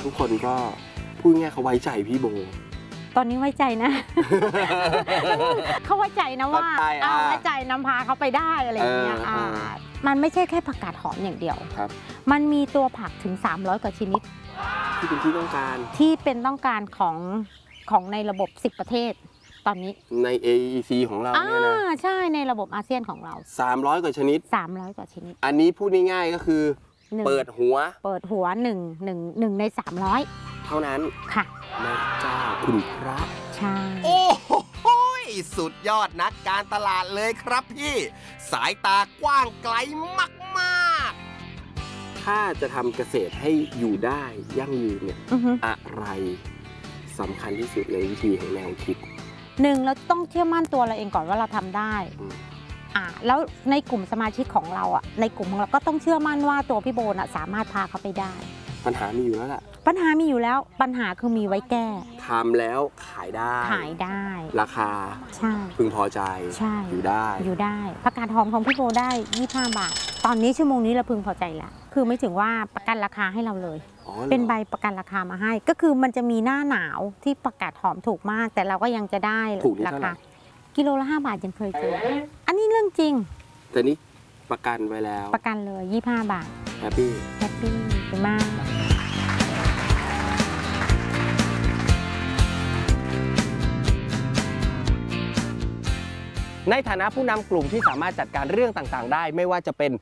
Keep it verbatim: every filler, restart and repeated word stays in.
ทุกคนก็พูดง่ายเขาไว้ใจพี่โบตอนนี้ไว้ใจนะ เขาไว้ใจนะว่าเอาไว้ใจนำพาเขาไปได้อะไรอย่างเงี้ยมันไม่ใช่แค่ผักกาดหอมอย่างเดียวครับมันมีตัวผักถึงสามร้อยกว่าชนิดที่เป็นที่ต้องการที่เป็นต้องการของของในระบบสิบประเทศตอนนี้ใน เอ อี ซี ของเราเนี่ยนะใช่ในระบบอาเซียนของเราสามร้อยกว่าชนิดสามร้อยกว่าชนิดอันนี้พูดง่ายๆก็คือเปิดหัวเปิดหัวหนึ่งหนึ่งหนึ่งในสามร้อยเท่านั้นค่ะแม่เจ้าคุณพระใช่โอ้โหสุดยอดนักการตลาดเลยครับพี่สายตากว้างไกลมากๆถ้าจะทำเกษตรให้อยู่ได้ยั่งยืนเนี่ยอะไรสำคัญที่สุดในวิธีของแนวคิดหนึ่งเราต้องเชื่อมั่นตัวเราเองก่อนว่าเราทำได้อ่าแล้วในกลุ่มสมาชิกของเราอ่ะในกลุ่มของเราก็ต้องเชื่อมั่นว่าตัวพี่โบน่ะสามารถพาเขาไปได้ปัญหามีอยู่แล้วแหละปัญหามีอยู่แล้วปัญหาคือมีไว้แก้ทำแล้วขายได้ขายได้ราคาใช่พึงพอใจใช่อยู่ได้อยู่ได้ผักกาดหอมของพี่โบได้ยี่สิบห้าบาทตอนนี้ชั่วโมงนี้เราพึงพอใจละคือไม่ถึงว่าประกันราคาให้เราเลยเป็นใบประกันราคามาให้ก็คือมันจะมีหน้าหนาวที่ผักกาดหอมถูกมากแต่เราก็ยังจะได้ราคากิโลละห้าบาทยังเคยเจออันนี้เรื่องจริงแต่นี้ประกันไว้แล้วประกันเลยยี่สิบห้าบาทแฮปปี้แฮปปี้มากในฐานะผู้นำกลุ่มที่สามารถจัดการเรื่องต่างๆได้ไม่ว่าจะเป็น